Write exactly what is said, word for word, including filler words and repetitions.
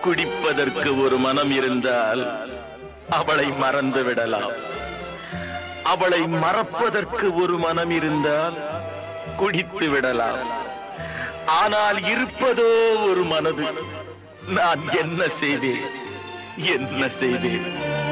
குடிப்பதற்கு ஒரு மனம் இருந்தால் அவளை மறந்து விடலாம். அவளை மறப்பதற்கு ஒரு மனம் இருந்தால் குடித்து விடலாம். ஆனால் இருப்பதோ ஒரு மனது. நான் என்ன செய்தேன் என்ன செய்தேன்